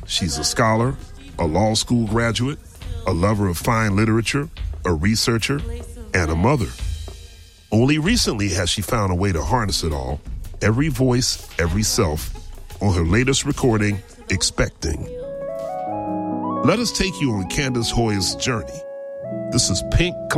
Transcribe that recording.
She's a scholar, a law school graduate, a lover of fine literature, a researcher, and a mother. Only recently has she found a way to harness it all, every voice, every self, on her latest recording, Expecting. Let us take you on Candace Hoy's journey. This is Pink